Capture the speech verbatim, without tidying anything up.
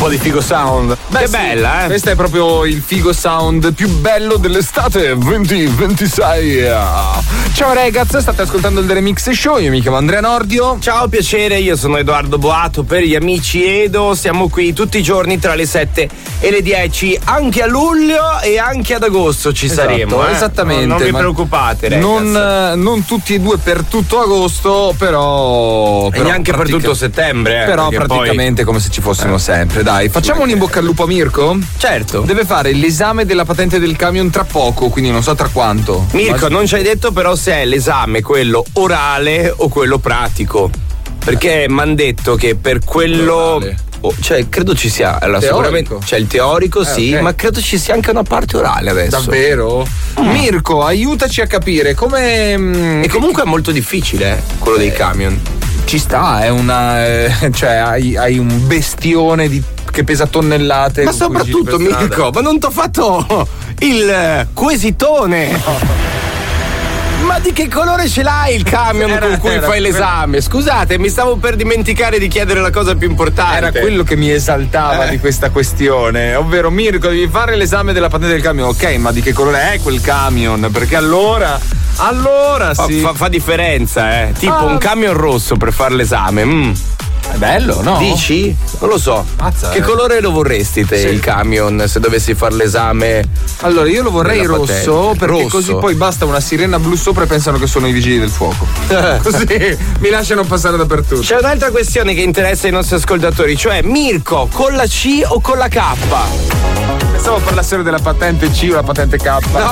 po' di figo sound. Beh, che sì, bella, eh? Questo è proprio il figo sound più bello dell'estate venti ventisei. Ciao ragazzi, state ascoltando il The Remix Show. Io mi chiamo Andrea Nordio. Ciao, piacere, io sono Edoardo Boato per gli amici Edo. Siamo qui tutti i giorni tra le sette e le dieci, anche a luglio e anche ad agosto ci esatto, saremo. Eh? Esattamente. Non, non vi preoccupate, ragazzi. Non, non tutti e due per tutto agosto, però. E però neanche per tutto settembre. Eh, però praticamente poi... come se ci fossimo eh. sempre. Dai, facciamo un in bocca al lupo a Mirko? Certo. Deve fare l'esame della patente del camion tra poco, quindi non so tra quanto. Mirko, Ma... non ci hai detto però se è l'esame quello orale o quello pratico. Perché mi hanno detto che per quello. Oh, cioè, credo ci sia. Allora, sicuramente c'è il teorico, eh, sì, okay. Ma credo ci sia anche una parte orale adesso. Davvero? Mm. Mirko, aiutaci a capire come. Mm, e comunque è molto difficile, eh, quello eh. dei camion. Ci sta, è una. Eh, cioè, hai, hai un bestione di. Che pesa tonnellate. Ma soprattutto, Mirko, ma non t'ho fatto il quesitone. No. Ma di che colore ce l'hai il camion era, con cui era, fai l'esame? Scusate, mi stavo per dimenticare di chiedere la cosa più importante. Era quello che mi esaltava eh. di questa questione. Ovvero, Mirko, devi fare l'esame della patente del camion. Ok, ma di che colore è quel camion? Perché allora. Allora fa, sì. Fa, fa differenza, eh. Tipo ah. un camion rosso per fare l'esame. Mm. È bello, no? Dici? Non lo so. Mazza, che eh. colore lo vorresti te, sì. il camion, se dovessi fare l'esame? Allora, io lo vorrei rosso, perché rosso. Così poi basta una sirena blu sopra e pensano che sono i vigili del fuoco. Così mi lasciano passare dappertutto. C'è un'altra questione che interessa i nostri ascoltatori, cioè Mirko, con la C o con la K? Pensavo parlassero della patente C o la patente K. No,